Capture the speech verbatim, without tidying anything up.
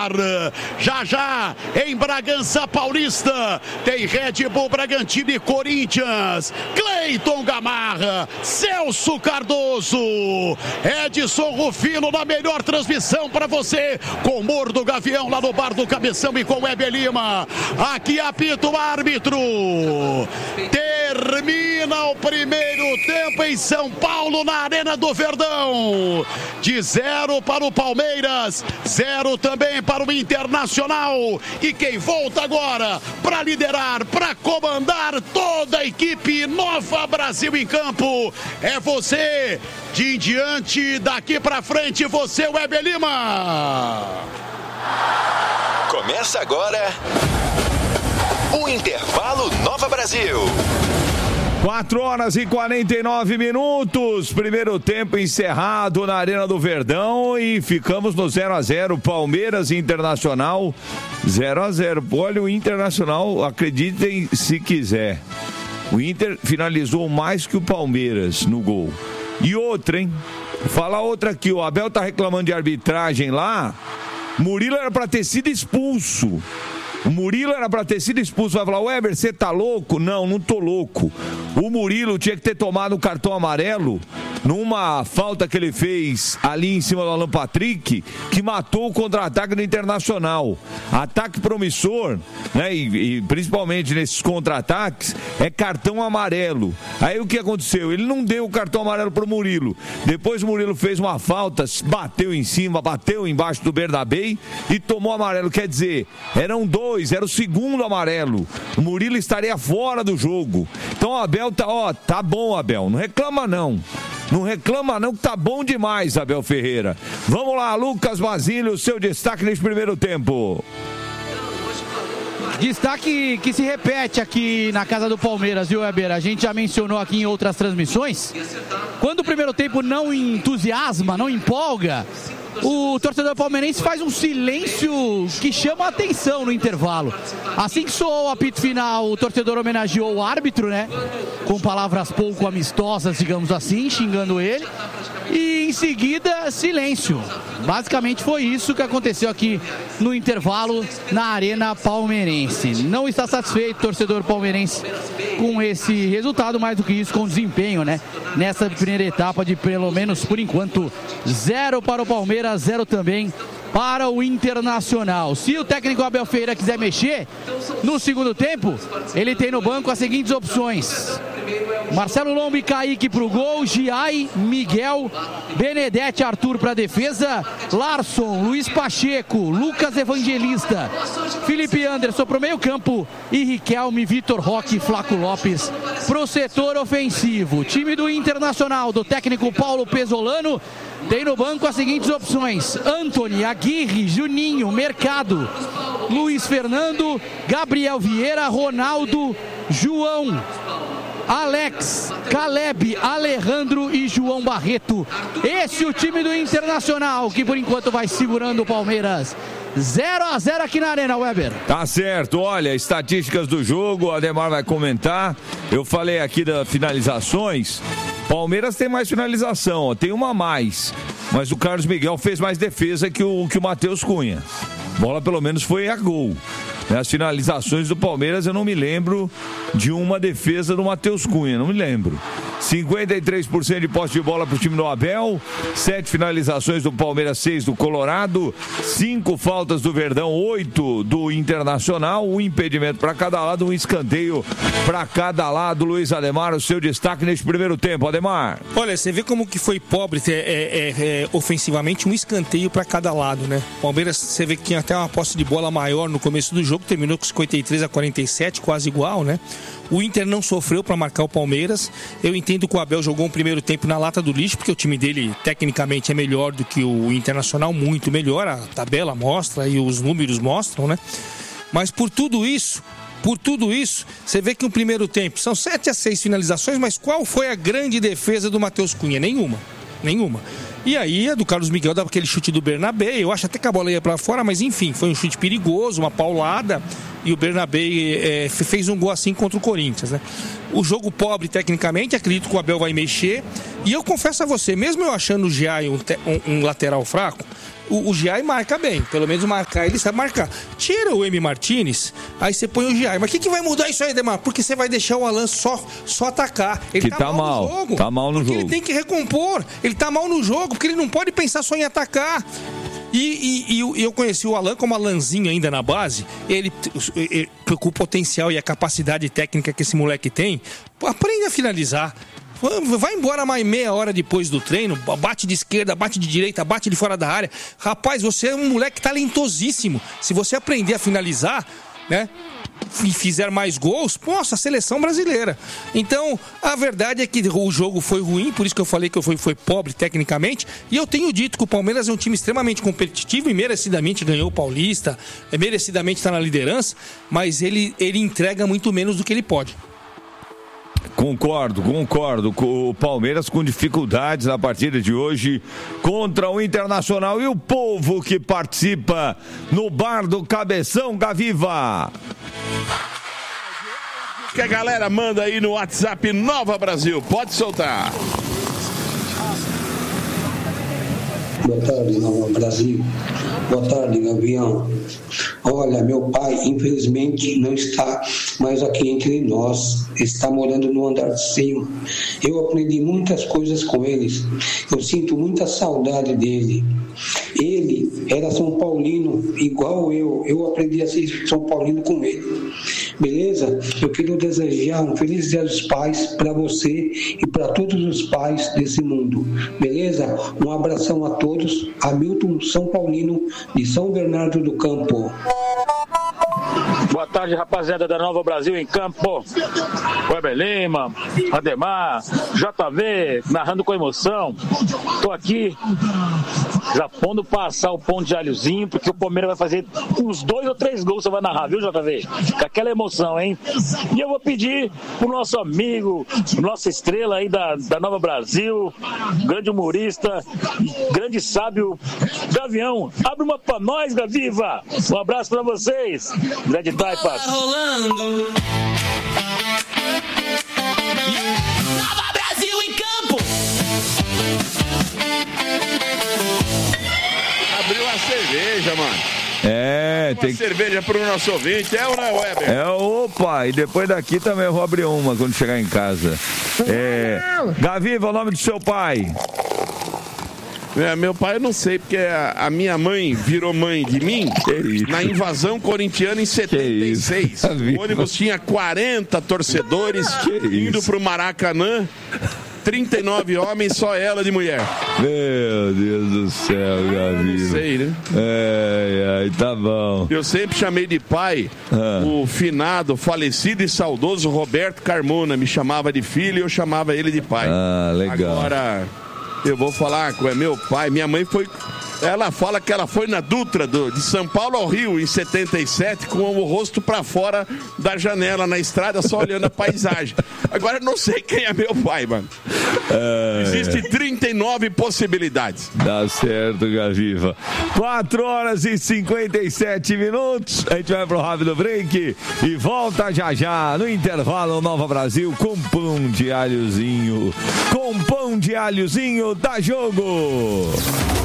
ar. Já já, em Bragança Paulista, tem Red Bull Bragantino e Corinthians. Cleiton Gamarra, Celso Cardoso, Edson Rufino na melhor transmissão para você, com o Morro do Gavião lá no Bar do Cabeção e com Weber Lima. Aqui apita o árbitro. Termina o primeiro tempo em São Paulo, na Arena do Verdão. De zero para o Palmeiras, zero também para o Internacional. E quem volta agora para liderar, para comandar toda a equipe Nova Brasil em campo, é você. De em diante, daqui para frente, você, Weber Lima. Começa agora o Intervalo Nova Brasil. quatro horas e quarenta e nove minutos, primeiro tempo encerrado na Arena do Verdão e ficamos no zero a zero, Palmeiras e Internacional, zero a zero. Olha, o Internacional, acreditem se quiser, o Inter finalizou mais que o Palmeiras no gol. E outra, hein? Fala outra aqui, o Abel tá reclamando de arbitragem lá, Murilo era pra ter sido expulso. O Murilo era pra ter sido expulso. Vai falar, Weber, você tá louco? Não, não tô louco. O Murilo tinha que ter tomado o cartão amarelo numa falta que ele fez ali em cima do Alan Patrick, que matou o contra-ataque do Internacional. Ataque promissor, né? E, e principalmente nesses contra-ataques, é cartão amarelo. Aí o que aconteceu? Ele não deu o cartão amarelo pro Murilo. Depois o Murilo fez uma falta, bateu em cima, bateu embaixo do Bernabé e tomou amarelo. Quer dizer, eram dois, era o segundo amarelo. O Murilo estaria fora do jogo. Então o Abel tá, ó, tá bom, Abel, não reclama não. Não reclama não, que tá bom demais, Abel Ferreira. Vamos lá, Lucas Basílio, seu destaque nesse primeiro tempo. Destaque que se repete aqui na casa do Palmeiras, viu, Weber? A gente já mencionou aqui em outras transmissões. Quando o primeiro tempo não entusiasma, não empolga, o torcedor palmeirense faz um silêncio que chama a atenção no intervalo. Assim que soou o apito final, o torcedor homenageou o árbitro, né? Com palavras pouco amistosas, digamos assim, xingando ele. E em seguida, silêncio. Basicamente foi isso que aconteceu aqui no intervalo na Arena Palmeirense. Não está satisfeito o torcedor palmeirense com esse resultado, mais do que isso, com o desempenho, né? Nessa primeira etapa de, pelo menos por enquanto, zero para o Palmeiras, zero também para o Internacional. Se o técnico Abel Ferreira quiser mexer no segundo tempo, ele tem no banco as seguintes opções: Marcelo Lomba e Kaique pro gol, Giai, Miguel, Benedetti, Arthur pra defesa, Larson, Luiz Pacheco, Lucas Evangelista, Felipe Anderson pro meio campo e Riquelme, Vitor Roque e Flaco Lopes pro setor ofensivo. Time do Internacional, do técnico Paulo Pesolano, tem no banco as seguintes opções: Antony, Aguirre, Juninho, Mercado, Luiz Fernando, Gabriel Vieira, Ronaldo, João, Alex, Caleb, Alejandro e João Barreto. Esse é o time do Internacional, que por enquanto vai segurando o Palmeiras. zero a zero aqui na Arena, Weber. Tá certo, olha, estatísticas do jogo, o Ademar vai comentar. Eu falei aqui das finalizações. Palmeiras tem mais finalização, ó, tem uma a mais. Mas o Carlos Miguel fez mais defesa que o, que o Matheus Cunha. Bola pelo menos foi a gol. As finalizações do Palmeiras eu não me lembro de uma defesa do Matheus Cunha, não me lembro. cinquenta e três por cento de posse de bola para o time do Abel, sete finalizações do Palmeiras, seis do Colorado, cinco faltas do Verdão, oito do Internacional, um impedimento para cada lado, um escanteio para cada lado. Luiz Ademar, o seu destaque neste primeiro tempo, Ademar. Olha, você vê como que foi pobre é, é, é, ofensivamente, um escanteio para cada lado, né? Palmeiras, você vê que tinha até uma posse de bola maior no começo do jogo, terminou com cinquenta e três a quarenta e sete, quase igual, né? O Inter não sofreu para marcar o Palmeiras. Eu entendo que o Abel jogou um primeiro tempo na lata do lixo, porque o time dele tecnicamente é melhor do que o Internacional, muito melhor, a tabela mostra e os números mostram, né? Mas por tudo isso, por tudo isso, você vê que no primeiro tempo são sete a seis finalizações, mas qual foi a grande defesa do Matheus Cunha? Nenhuma, nenhuma. E aí a do Carlos Miguel dava aquele chute do Bernabé, eu acho até que a bola ia para fora, mas enfim, foi um chute perigoso, uma paulada, e o Bernabé é, fez um gol assim contra o Corinthians, né? O jogo pobre tecnicamente, acredito que o Abel vai mexer, e eu confesso a você, mesmo eu achando o Giai um, um, um lateral fraco, o, o Giai marca bem. Pelo menos marcar, ele sabe marcar. Tira o M. Martinez, aí você põe o Giai. Mas o que, que vai mudar isso aí, Demar? Porque você vai deixar o Alan só, só atacar. Ele que tá, tá mal, mal no jogo. Tá mal no porque jogo. Ele tem que recompor. Ele tá mal no jogo, porque ele não pode pensar só em atacar. E, e, e eu conheci o Alan como Alanzinho ainda na base. Ele, ele, com o potencial e a capacidade técnica que esse moleque tem, aprende a finalizar. Vai embora mais meia hora depois do treino, bate de esquerda, bate de direita, bate de fora da área. Rapaz, você é um moleque talentosíssimo. Se você aprender a finalizar, né, e fizer mais gols, nossa, a seleção brasileira. Então, a verdade é que o jogo foi ruim, por isso que eu falei que foi, foi pobre tecnicamente, e eu tenho dito que o Palmeiras é um time extremamente competitivo e merecidamente ganhou o Paulista, é, merecidamente está na liderança, mas ele, ele entrega muito menos do que ele pode. Concordo, concordo. O Palmeiras com dificuldades na partida de hoje contra o Internacional. E o povo que participa no Bar do Cabeção, Gaviva. Que a galera manda aí no WhatsApp Nova Brasil. Pode soltar. Boa tarde, Nova Brasil. Boa tarde, Gavião. Olha, meu pai, infelizmente, não está mais aqui entre nós. Está morando no andar de cima. Eu aprendi muitas coisas com eles. Eu sinto muita saudade dele. Ele era São Paulino, igual eu. Eu aprendi a ser São Paulino com ele. Beleza? Eu quero desejar um feliz Dia dos Pais para você e para todos os pais desse mundo. Beleza? Um abração a todos. Hamilton São Paulino, de São Bernardo do Campo. Boa tarde, rapaziada da Nova Brasil em campo. Weber Lima, Ademar, J V, narrando com emoção. Tô aqui já pondo passar o pão de alhozinho, porque o Palmeiras vai fazer uns dois ou três gols, você vai narrar, viu, J V? Com aquela emoção, hein? E eu vou pedir pro nosso amigo, nossa estrela aí da, da Nova Brasil, grande humorista, grande sábio, Gavião, abre uma pra nós, Gaviva! Um abraço pra vocês, Zé de Taipas. Rolando. Nova Brasil em campo. Abriu uma cerveja, mano. É, uma tem cerveja pro nosso ouvinte, é ou não é, Weber? É, opa, e depois daqui também eu vou abrir uma quando chegar em casa. É, Gaviva, o nome do seu pai? É, meu pai eu não sei, porque a, a minha mãe virou mãe de mim na invasão corintiana em setenta e seis. O ônibus tinha quarenta torcedores indo pro Maracanã. trinta e nove homens, só ela de mulher. Meu Deus do céu, Gaviva. Não sei, né? É, é, tá bom. Eu sempre chamei de pai ah. o finado, falecido e saudoso Roberto Carmona. Me chamava de filho e eu chamava ele de pai. Ah, legal. Agora, eu vou falar com é meu pai. Minha mãe foi... Ela fala que ela foi na Dutra do, de São Paulo ao Rio em setenta e sete com o rosto pra fora da janela na estrada, só olhando a paisagem. Agora eu não sei quem é meu pai, mano. É... Existem trinta e nove possibilidades. Dá certo, Gaviva. quatro horas e cinquenta e sete minutos. A gente vai pro rápido break e volta já já no intervalo Nova Brasil com pão de alhozinho. Com pão de alhozinho, dá jogo.